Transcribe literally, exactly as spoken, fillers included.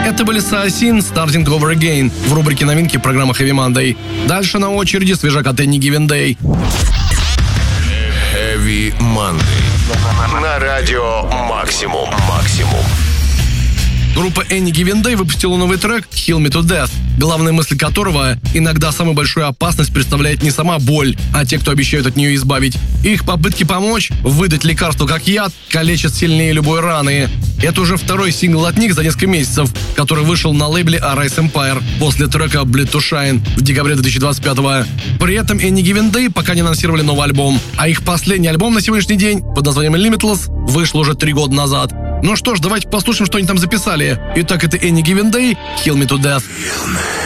Это были Саосин, Starting Over Again в рубрике новинки программы Heavy Monday. Дальше на очереди свежак от Any Given Day. Heavy Monday. На радио Максимум. Максимум. Группа Any Given Day выпустила новый трек «Heal Me To Death», главная мысль которого — иногда самую большую опасность представляет не сама боль, а те, кто обещают от нее избавить. Их попытки помочь, выдать лекарство как яд, калечат сильнее любой раны. Это уже второй сингл от них за несколько месяцев, который вышел на лейбле Arise Empire после трека Bleed To Shine в декабре две тысячи двадцать пятого. При этом Any Given Day пока не анонсировали новый альбом, а их последний альбом на сегодняшний день под названием Limitless вышел уже три года назад. Ну что ж, давайте послушаем, что они там записали. Итак, это Any Given Day, Heal Me To Death.